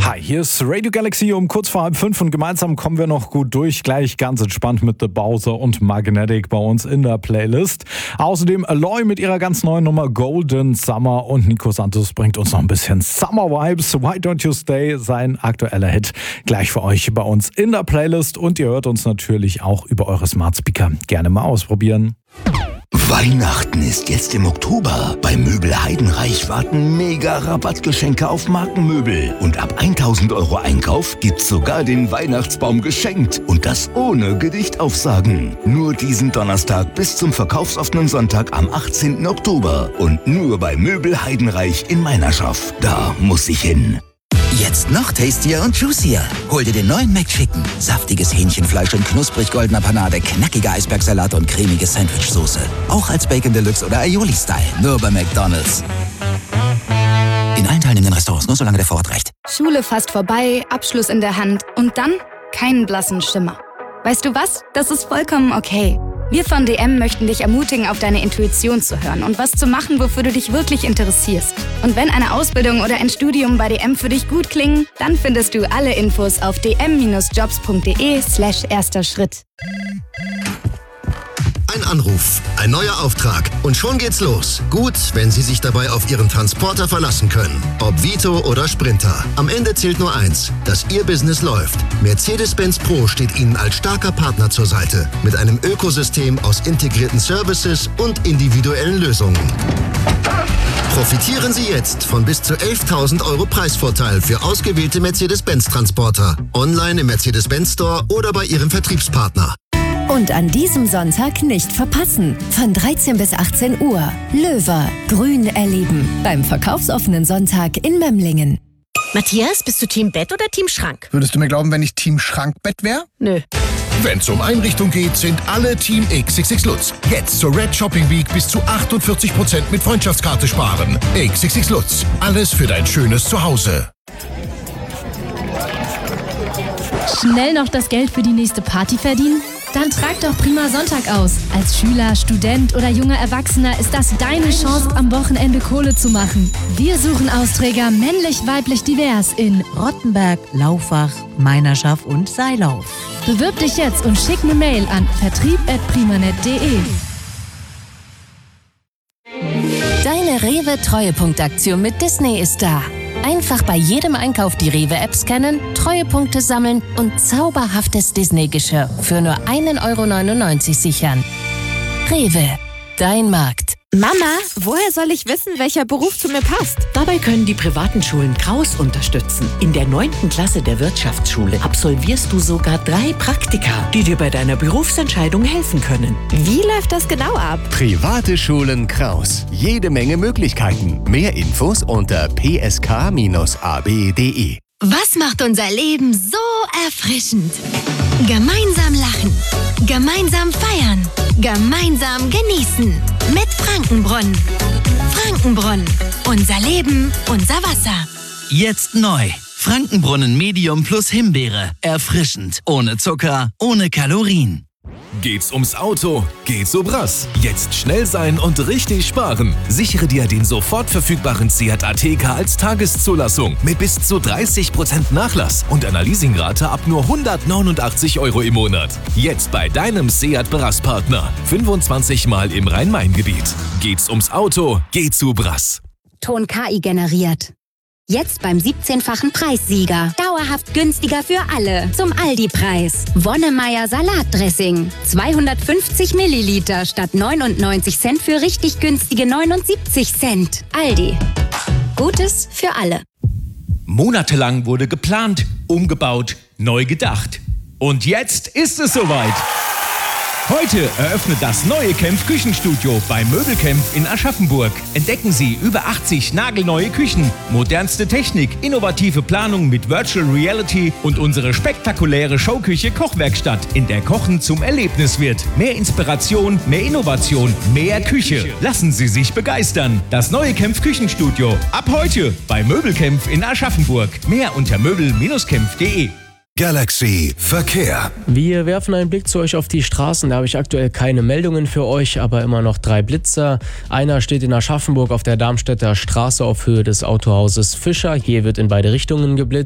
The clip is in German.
Hi, hier ist Radio Galaxy um kurz vor 4:30 und gemeinsam kommen wir noch gut durch. Gleich ganz entspannt mit The Bowser und Magnetic bei uns in der Playlist. Außerdem Aloy mit ihrer ganz neuen Nummer Golden Summer und Nico Santos bringt uns noch ein bisschen Summer Vibes. Why Don't You Stay, sein aktueller Hit. Gleich für euch bei uns in der Playlist und ihr hört uns natürlich auch über eure Smart Speaker. Gerne mal ausprobieren. Weihnachten ist jetzt im Oktober. Bei Möbel Heidenreich warten mega Rabattgeschenke auf Markenmöbel. Und ab 1.000 € Einkauf gibt's sogar den Weihnachtsbaum geschenkt. Und das ohne Gedichtaufsagen. Nur diesen Donnerstag bis zum verkaufsoffenen Sonntag am 18. Oktober. Und nur bei Möbel Heidenreich in Meinerschaft. Da muss ich hin. Jetzt noch tastier und juicier. Hol dir den neuen McChicken. Saftiges Hähnchenfleisch in knusprig goldener Panade, knackiger Eisbergsalat und cremige Sandwichsoße. Auch als Bacon Deluxe oder Aioli-Style. Nur bei McDonald's. In allen teilnehmenden Restaurants, nur solange der Vorrat reicht. Schule fast vorbei, Abschluss in der Hand und dann keinen blassen Schimmer. Weißt du was? Das ist vollkommen okay. Wir von DM möchten dich ermutigen, auf deine Intuition zu hören und was zu machen, wofür du dich wirklich interessierst. Und wenn eine Ausbildung oder ein Studium bei DM für dich gut klingen, dann findest du alle Infos auf dm-jobs.de/erster Schritt. Ein Anruf, ein neuer Auftrag und schon geht's los. Gut, wenn Sie sich dabei auf Ihren Transporter verlassen können. Ob Vito oder Sprinter. Am Ende zählt nur eins, dass Ihr Business läuft. Mercedes-Benz Pro steht Ihnen als starker Partner zur Seite. Mit einem Ökosystem aus integrierten Services und individuellen Lösungen. Profitieren Sie jetzt von bis zu 11.000 € Preisvorteil für ausgewählte Mercedes-Benz-Transporter. Online im Mercedes-Benz Store oder bei Ihrem Vertriebspartner. Und an diesem Sonntag nicht verpassen. Von 13 bis 18 Uhr. Löwer, Grün erleben. Beim verkaufsoffenen Sonntag in Memlingen. Matthias, bist du Team Bett oder Team Schrank? Würdest du mir glauben, wenn ich Team Schrankbett wäre? Nö. Wenn es um Einrichtung geht, sind alle Team XXX Lutz. Jetzt zur Red Shopping Week bis zu 48% mit Freundschaftskarte sparen. XXX Lutz. Alles für dein schönes Zuhause. Schnell noch das Geld für die nächste Party verdienen? Dann trag doch Prima Sonntag aus. Als Schüler, Student oder junger Erwachsener ist das deine Chance, am Wochenende Kohle zu machen. Wir suchen Austräger männlich, weiblich, divers in Rottenberg, Laufach, Meinerschaft und Seilauf. Bewirb dich jetzt und schick eine Mail an vertrieb@primanet.de. Deine Rewe-Treuepunktaktion mit Disney ist da. Einfach bei jedem Einkauf die Rewe-App scannen, Treuepunkte sammeln und zauberhaftes Disney-Geschirr für nur 1,99 € sichern. Rewe, dein Markt. Mama, woher soll ich wissen, welcher Beruf zu mir passt? Dabei können die privaten Schulen Kraus unterstützen. In der 9. Klasse der Wirtschaftsschule absolvierst du sogar 3 Praktika, die dir bei deiner Berufsentscheidung helfen können. Wie läuft das genau ab? Private Schulen Kraus. Jede Menge Möglichkeiten. Mehr Infos unter psk-ab.de. Was macht unser Leben so erfrischend? Gemeinsam lachen, gemeinsam feiern, gemeinsam genießen. Mit Frankenbrunnen. Frankenbrunnen. Unser Leben, unser Wasser. Jetzt neu. Frankenbrunnen Medium plus Himbeere. Erfrischend. Ohne Zucker, ohne Kalorien. Geht's ums Auto? Geht's so Brass. Jetzt schnell sein und richtig sparen. Sichere dir den sofort verfügbaren Seat Ateca als Tageszulassung mit bis zu 30% Nachlass und einer Leasingrate ab nur 189 € im Monat. Jetzt bei deinem Seat Brass-Partner. 25 Mal im Rhein-Main-Gebiet. Geht's ums Auto? Geht's zu Brass. Ton KI generiert. Jetzt beim 17-fachen Preissieger. Dauerhaft günstiger für alle. Zum Aldi-Preis. Wonnemeier Salatdressing. 250 Milliliter statt 99 Cent für richtig günstige 79 Cent. Aldi. Gutes für alle. Monatelang wurde geplant, umgebaut, neu gedacht. Und jetzt ist es soweit. Heute eröffnet das neue Kempf Küchenstudio bei Möbelkempf in Aschaffenburg. Entdecken Sie über 80 nagelneue Küchen, modernste Technik, innovative Planung mit Virtual Reality und unsere spektakuläre Showküche Kochwerkstatt, in der Kochen zum Erlebnis wird. Mehr Inspiration, mehr Innovation, mehr Küche. Lassen Sie sich begeistern. Das neue Kempf Küchenstudio. Ab heute bei Möbelkempf in Aschaffenburg. Mehr unter möbel-kempf.de. Galaxy Verkehr. Wir werfen einen Blick zu euch auf die Straßen. Da habe ich aktuell keine Meldungen für euch, aber immer noch 3 Blitzer. Einer steht in Aschaffenburg auf der Darmstädter Straße auf Höhe des Autohauses Fischer. Hier wird in beide Richtungen geblitzt.